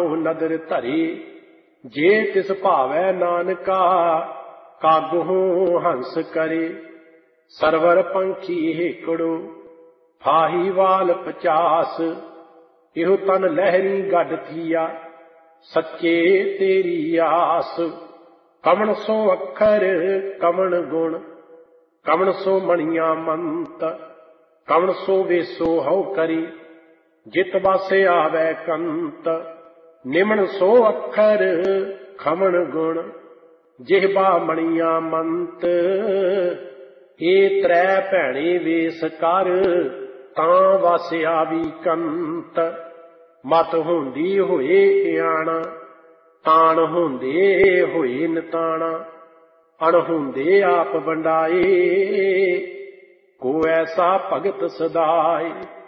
नदर धरे। जे तिस भावै नानका कागुहु हंस करे। सरवर पंखी हेकड़ो फाहीवाल 50। इहो तन लहरी गढ़ थिया सच्चे तेरी आस। कमण सो अखर कमण गुण कमण सो मणिया मंत। कमण सो वेसो हौ करी जित बस आवे कंत। निमण सो अखर खमण गुण जिहबा मणिया मंत। ए त्रै भैणे वेस कर तां वस आवी कंत। मत हुंदी होए इयाणा ताण हुंदे होए निताणा। अणहुंदे आप बंडाए को ऐसा भगत सदाए।